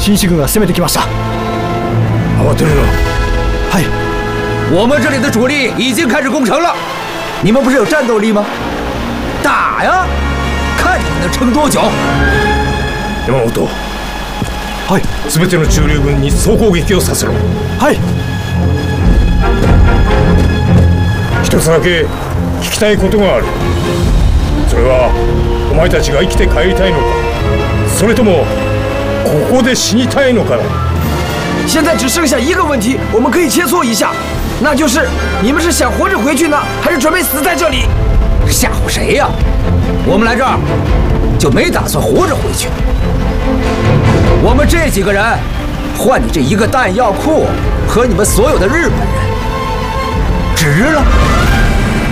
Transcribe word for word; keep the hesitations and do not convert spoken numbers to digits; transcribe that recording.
新西軍が攻めてきました。 慌てるな。 はい。 我们这里的主力已经开始攻城了，你们不是有战斗力吗？打呀！看你们能撑多久。 山本。 はい。 全ての駐留軍に総攻撃をさせろ。 はい。 一つだけ聞きたいことがある。それはお前たちが生きて帰りたいのか、それともここで死にたいのかだ。 现在只剩下一个问题，我们可以切磋一下，那就是你们是想活着回去呢，还是准备死在这里？ 吓唬谁呀？我们来这儿就没打算活着回去。我们这几个人换你这一个弹药库和你们所有的日本人，值了。